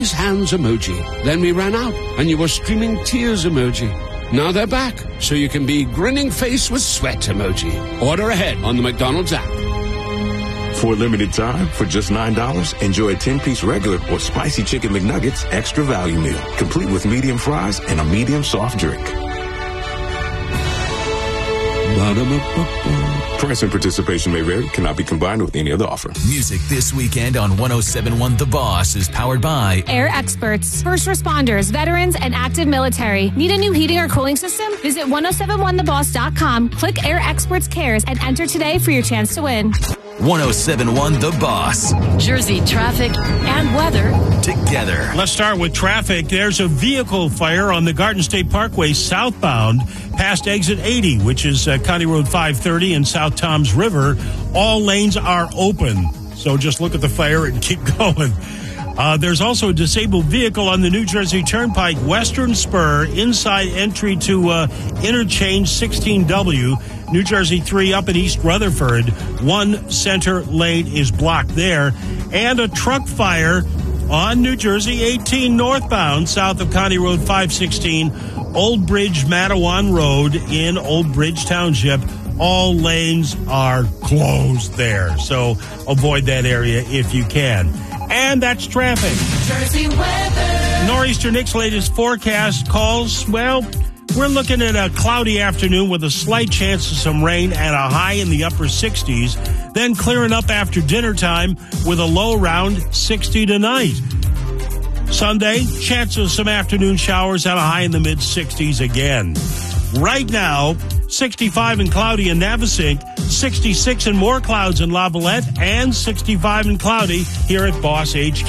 hands emoji. Then we ran out, and you were streaming tears emoji. Now they're back, so you can be grinning face with sweat emoji. Order ahead on the McDonald's app. For a limited time, for just $9, enjoy a 10-piece regular or spicy chicken McNuggets extra value meal, complete with medium fries and a medium soft drink. Price and participation may vary. Cannot be combined with any other offer. Music this weekend on 107.1 The Boss is powered by Air Experts, first responders, veterans, and active military. Need a new heating or cooling system? Visit 1071theboss.com, click Air Experts Cares, and enter today for your chance to win. 107.1 The Boss. Jersey traffic and weather together. Let's start with traffic. There's a vehicle fire on the Garden State Parkway southbound past exit 80, which is County Road 530 in South Toms River. All lanes are open, so just look at the fire and keep going. There's also a disabled vehicle on the New Jersey Turnpike Western Spur inside entry to interchange 16W. New Jersey 3 up in East Rutherford. One center lane is blocked there. And a truck fire on New Jersey 18 northbound south of County Road 516, Old Bridge Matawan Road in Old Bridge Township. All lanes are closed there, so avoid that area if you can. And that's traffic. Jersey weather. Nor'easter Nick's latest forecast calls, well, we're looking at a cloudy afternoon with a slight chance of some rain and a high in the upper 60s, then clearing up after dinner time with a low around 60 tonight. Sunday, chance of some afternoon showers and a high in the mid-60s again. Right now, 65 and cloudy in Navesink, 66 and more clouds in La Valette, and 65 and cloudy here at Boss HQ.